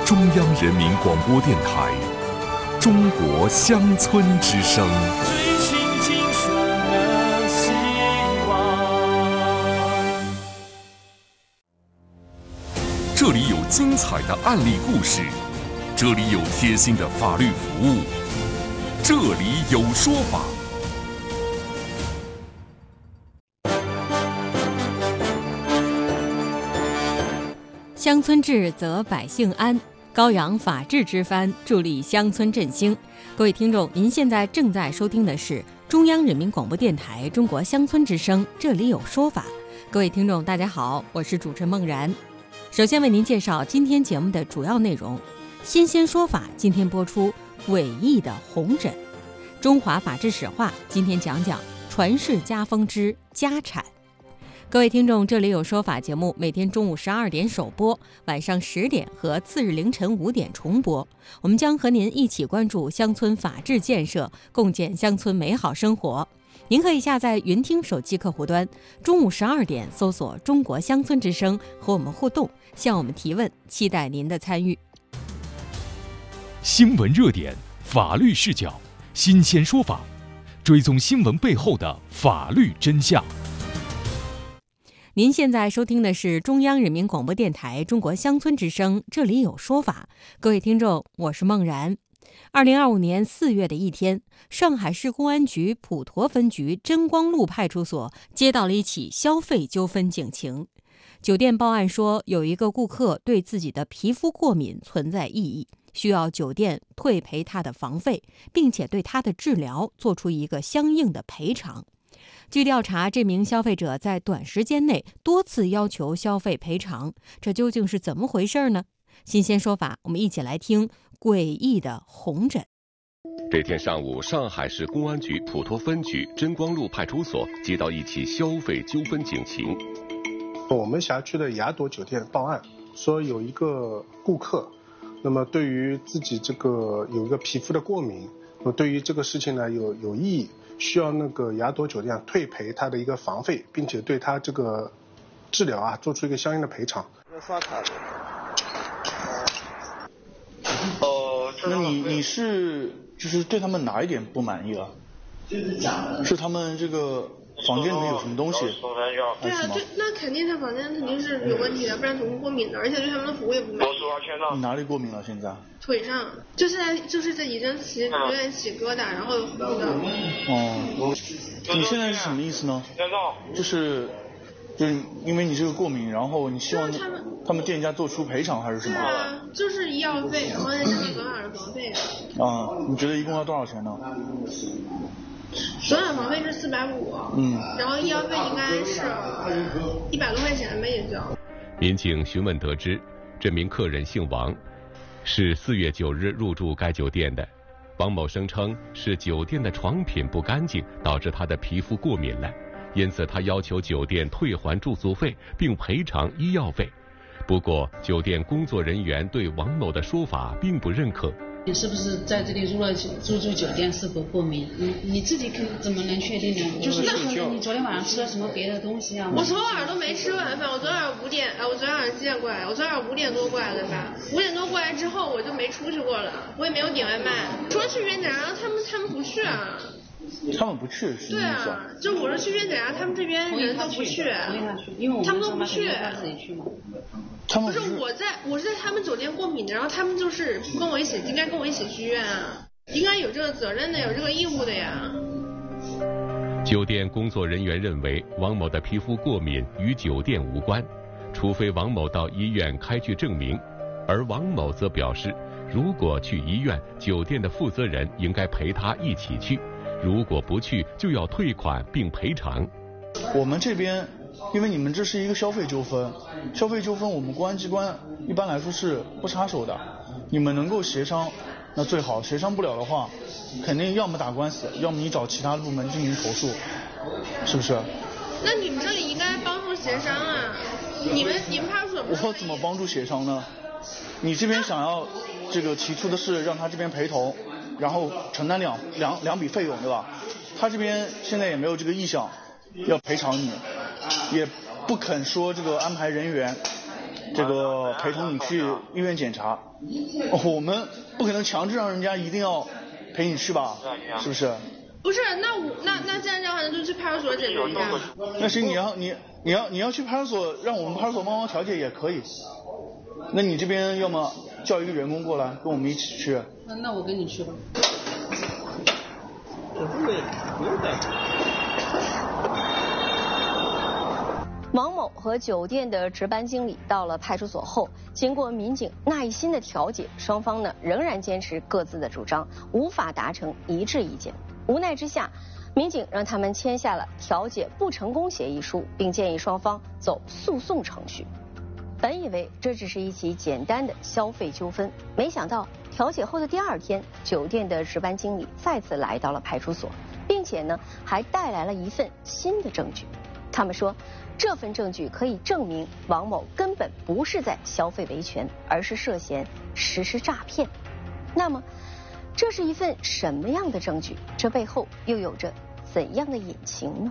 中央人民广播电台中国乡村之声。 追寻金色的希望。 这里有精彩的案例故事，这里有贴心的法律服务，这里有说法。 乡村治则百姓安，高扬法治之帆，助力乡村振兴。各位听众，您现在正在收听的是中央人民广播电台中国乡村之声，这里有说法。各位听众大家好，我是主持人孟然。首先为您介绍今天节目的主要内容。新鲜说法今天播出诡异的红枕。中华法治史话今天讲讲传世家风之家产。各位听众，这里有说法节目每天中午12点首播，晚上10点和次日凌晨5点重播。我们将和您一起关注乡村法治建设，共建乡村美好生活。您可以下载云听手机客户端，中午12点搜索中国乡村之声，和我们互动，向我们提问，期待您的参与。 新闻热点，法律视角，新鲜说法，追踪新闻背后的法律真相。 您现在收听的是中央人民广播电台中国乡村之声，这里有说法。各位听众，我是孟然。2025年4月的一天，上海市公安局普陀分局真光路派出所接到了一起消费纠纷警情。酒店报案说，有一个顾客对自己的皮肤过敏存在异议，需要酒店退赔他的房费，并且对他的治疗做出一个相应的赔偿。据调查，这名消费者在短时间内多次要求消费赔偿，这究竟是怎么回事呢？新鲜说法，我们一起来听诡异的红枕。 这天上午，上海市公安局普陀分局真光路派出所接到一起消费纠纷警情。 我们辖区的雅朵酒店报案说，有一个顾客，那么对于自己这个有一个皮肤的过敏，对于这个事情呢有异议，需要那个雅朵酒店退赔他的一个房费，并且对他这个治疗做出一个相应的赔偿。 刷卡的。 那你是就是对他们哪一点不满意了？是他们这个房间里面有什么东西？ 对啊，那肯定他房间肯定是有问题的，不然怎么会过敏的？而且对他们的服务也不满意。 你哪里过敏了？现在？ 腿上，就是在椅子有点起疙瘩，然后有糊的。 哦，你现在是什么意思呢？就是因为你这个过敏，然后你希望他们店家做出赔偿还是什么？ 对啊，就是医药费，然后再加上昨晚的房费。 啊，你觉得一共要多少钱呢？ 昨晚房费是450，然后医药费应该是100多块钱吧，也就。 民警询问得知，这名客人姓王，是4月9日入住该酒店的。王某声称是酒店的床品不干净，导致他的皮肤过敏了，因此他要求酒店退还住宿费并赔偿医药费。不过，酒店工作人员对王某的说法并不认可。 你是不是在这里入住酒店是否过敏？你自己怎么能确定呢？就是那可能你昨天晚上吃了什么别的东西啊？ 我昨晚上都没吃晚饭，我昨晚5点，我昨天晚上几点过来？我昨天晚上5点多过来的吧？5点多过来之后我就没出去过了，我也没有点外卖。说去医院检查，他们不去啊。 他们不去是什么意思？ 对啊，就我是去医院检查，他们这边人都不去，他们都不去。不是我是在他们酒店过敏的，然后他们就是不跟我一起，应该跟我一起去医院啊，应该有这个责任的，有这个义务的呀。 酒店工作人员认为，王某的皮肤过敏与酒店无关，除非王某到医院开具证明。而王某则表示，如果去医院，酒店的负责人应该陪他一起去，如果不去，就要退款并赔偿。 我们这边，因为你们这是一个消费纠纷，我们公安机关一般来说是不插手的。你们能够协商，那最好；协商不了的话，肯定要么打官司，要么你找其他的部门进行投诉，是不是？ 那你们这里应该帮助协商啊！你们派出所我怎么帮助协商呢？你这边想要这个提出的是让他这边陪同，然后承担两笔费用，对吧？他这边现在也没有这个意向要赔偿你，也不肯说这个安排人员这个陪同你去医院检查。我们不可能强制让人家一定要陪你去吧，是不是？ 不是，那既然这样，那就去派出所解决一下。 那行，你要去派出所，让我们派出所帮忙调解也可以。那你这边要么叫一个员工过来跟我们一起去。 那我跟你去吧。 王某和酒店的值班经理到了派出所后，经过民警耐心的调解，双方呢仍然坚持各自的主张，无法达成一致意见。无奈之下，民警让他们签下了调解不成功协议书，并建议双方走诉讼程序。本以为这只是一起简单的消费纠纷，没想到调解后的第二天，酒店的值班经理再次来到了派出所，并且呢还带来了一份新的证据。他们说，这份证据可以证明王某根本不是在消费维权，而是涉嫌实施诈骗。那么，这是一份什么样的证据？这背后又有着怎样的隐情呢？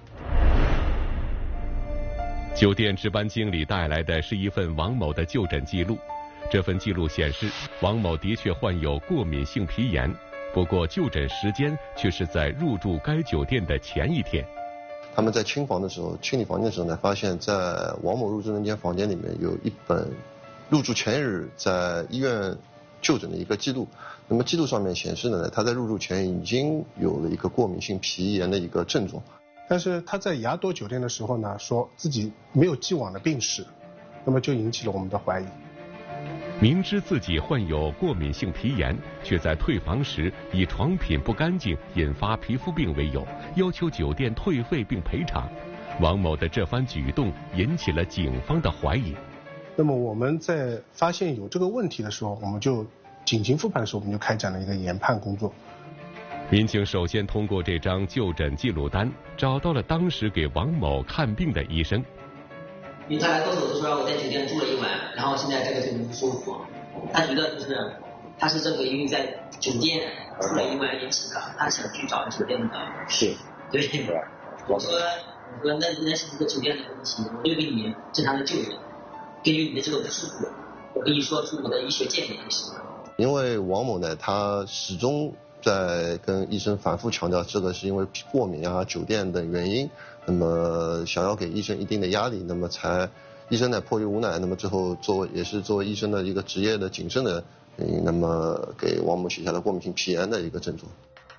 酒店值班经理带来的是一份王某的就诊记录。这份记录显示，王某的确患有过敏性皮炎，不过就诊时间却是在入住该酒店的前一天。 他们在清理房间的时候呢，发现在王某入住那间房间里面有一本入住前日在医院就诊的一个记录。那么记录上面显示呢，他在入住前已经有了一个过敏性皮炎的一个症状。 但是他在雅朵酒店的时候呢，说自己没有既往的病史，那么就引起了我们的怀疑。 明知自己患有过敏性皮炎，却在退房时以床品不干净引发皮肤病为由，要求酒店退费并赔偿。王某的这番举动引起了警方的怀疑。 那么我们在发现有这个问题的时候，我们就警情复盘的时候，我们就开展了一个研判工作。 民警首先通过这张就诊记录单，找到了当时给王某看病的医生。 因为他来告诉我说我在酒店住了一晚，然后现在这个就不舒服，他觉得就是他是这个因为在酒店住了一晚引起的，他想去找酒店的。是。对。我说那是一个酒店的问题，我就给你正常的救援，根据你的这个不舒服，我跟你说出我的医学见解就行了。 因为王某呢，他始终在跟医生反复强调，这个是因为过敏啊、酒店等原因，那么想要给医生一定的压力，那么医生呢迫于无奈，那么之后作为医生的一个职业的谨慎的原因，那么给王某写下了过敏性皮炎的一个症状。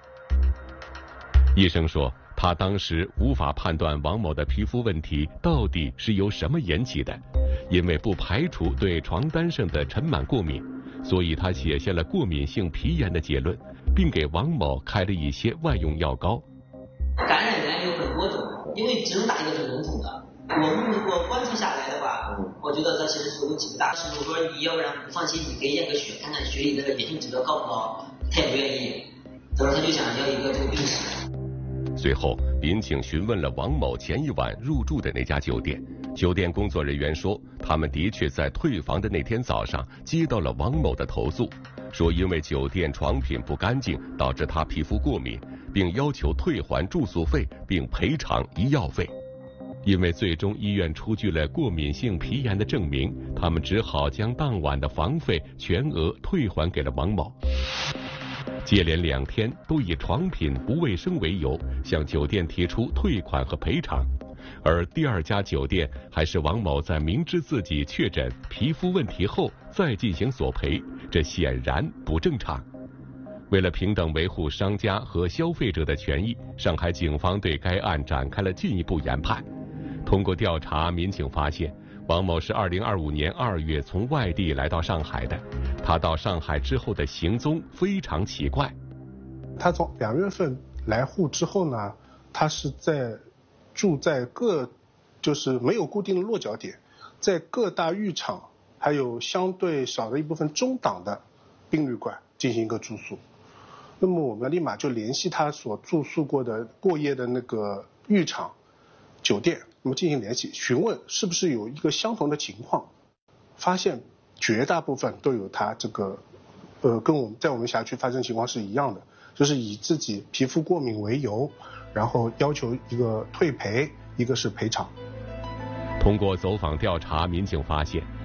医生说，他当时无法判断王某的皮肤问题到底是由什么引起的，因为不排除对床单上的尘螨过敏，所以他写下了过敏性皮炎的结论，并给王某开了一些外用药膏。 感染源有很多种，因为只能打一个很笼统的。我观察下来的话，我觉得这其实是问题不大。我说你要不然不放心，你可以验个血，看看血里的炎性指标高不高。他也不愿意，他说他就想要一个这个病史。 随后，民警询问了王某前一晚入住的那家酒店。酒店工作人员说，他们的确在退房的那天早上接到了王某的投诉，说因为酒店床品不干净导致他皮肤过敏，并要求退还住宿费并赔偿医药费。因为最终医院出具了过敏性皮炎的证明，他们只好将当晚的房费全额退还给了王某。接连2天都以床品不卫生为由向酒店提出退款和赔偿，而第2家酒店还是王某在明知自己确诊皮肤问题后再进行索赔，这显然不正常。为了平等维护商家和消费者的权益，上海警方对该案展开了进一步研判。通过调查，民警发现王某是2025年2月从外地来到上海的，他到上海之后的行踪非常奇怪。 他从2月份来沪之后呢，他是住在就是没有固定的落脚点，在各大浴场还有相对少的一部分中档的宾旅馆进行一个住宿。那么我们立马就联系他所住宿过的过夜的那个浴场酒店，那么进行联系询问是不是有一个相同的情况，发现绝大部分都有他这个跟在我们辖区发生情况是一样的，就是以自己皮肤过敏为由，然后要求一个退赔，一个是赔偿。 通过走访调查，民警发现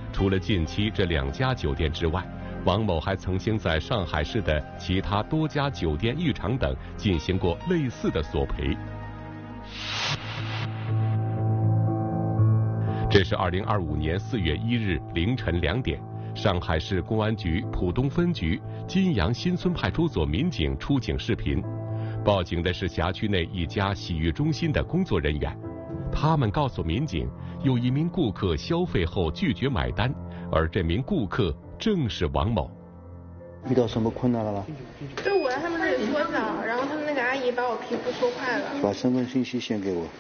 除了近期这2家酒店之外，王某还曾经在上海市的其他多家酒店、浴场等进行过类似的索赔。这是2025年4月1日凌晨2点，上海市公安局浦东分局金阳新村派出所民警出警视频。报警的是辖区内一家洗浴中心的工作人员，他们告诉民警，有一名顾客消费后拒绝买单，而这名顾客正是王某。 遇到什么困难了吗？ 就我在他们这里搓澡，然后他们那个阿姨把我皮肤搓坏了。 把身份信息先给我。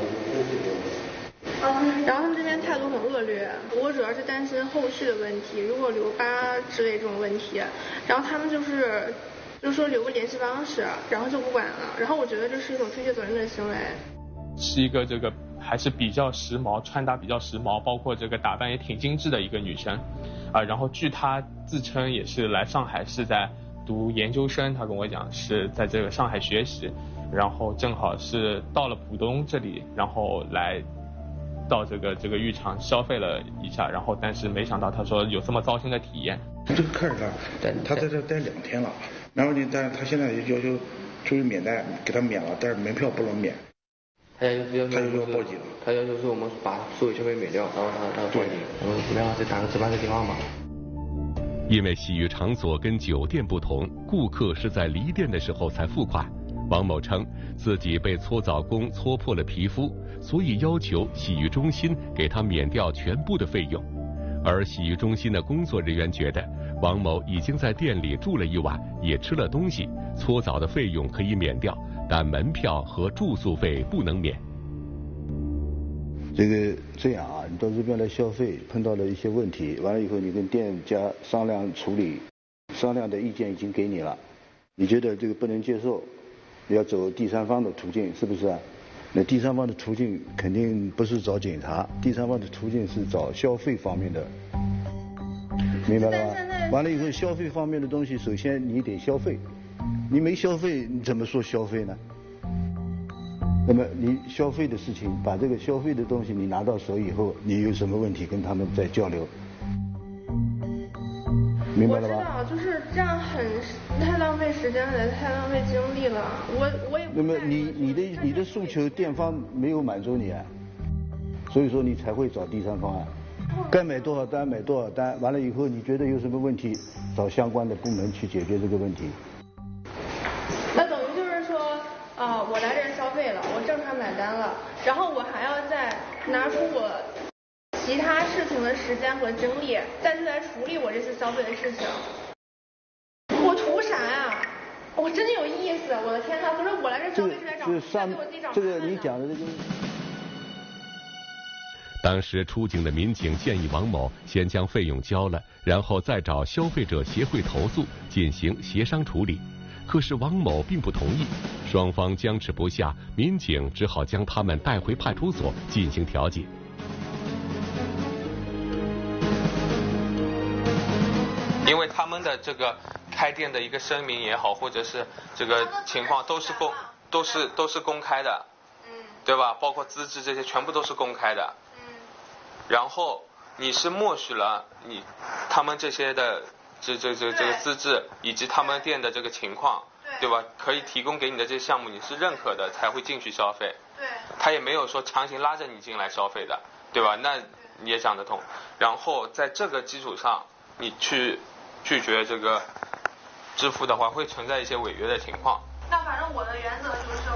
然后他们这边态度很恶劣，我主要是担心后续的问题，如果留疤之类这种问题，然后他们就说留个联系方式，然后就不管了，然后我觉得这是一种推卸责任的行为。 是一个这个还是比较时髦，穿搭比较时髦，包括这个打扮也挺精致的一个女生，然后据她自称也是来上海是在读研究生，她跟我讲是在这个上海学习，然后正好是到了浦东这里，然后来到这个浴场消费了一下，然后但是没想到她说有这么糟心的体验。 这个客人呢，他在这待2天了，然后呢，但是他现在要求出于免单给他免了，但是门票不能免。 他要求报警， 他要求说我们把所有消费免掉，然后他报警，我们没办法再打个值班的电话嘛。 因为洗浴场所跟酒店不同，顾客是在离店的时候才付款。王某称自己被搓澡工搓破了皮肤，所以要求洗浴中心给他免掉全部的费用。而洗浴中心的工作人员觉得王某已经在店里住了1晚，也吃了东西，搓澡的费用可以免掉，但门票和住宿费不能免。 这样啊，你到这边来消费，碰到了一些问题，完了以后你跟店家商量处理，商量的意见已经给你了，你觉得这个不能接受，要走第三方的途径，是不是啊？那第三方的途径肯定不是找警察，第三方的途径是找消费方面的，明白了吧？完了以后消费方面的东西，首先你得消费，你没消费你怎么说消费呢？那么你消费的事情，把这个消费的东西你拿到手以后，你有什么问题跟他们再交流，明白了吧？ 我知道，就是这样太浪费时间了，太浪费精力了。我也。 那么你的诉求店方没有满足你啊，所以说你才会找第三方案，该买多少单买多少单，完了以后你觉得有什么问题，找相关的部门去解决这个问题。 那等于就是说，我来这儿消费了，我正常买单了，然后我还要再拿出我其他事情的时间和精力，再去来处理我这次消费的事情。我图啥呀？我真的有意思，我的天哪！可是我来这消费是来找我自己找这个你讲的这个。 当时出警的民警建议王某先将费用交了，然后再找消费者协会投诉进行协商处理。可是王某并不同意，双方僵持不下，民警只好将他们带回派出所进行调解。 因为他们的这个开店的一个声明也好，或者是这个情况都是公开的，对吧？包括资质这些全部都是公开的。然后你是默许了他们这些的这个资质以及他们店的这个情况，对吧？可以提供给你的这些项目你是认可的才会进去消费。对。他也没有说强行拉着你进来消费的，对吧？那你也讲得通。然后在这个基础上，你去拒绝这个支付的话，会存在一些违约的情况。 那反正我的原则就是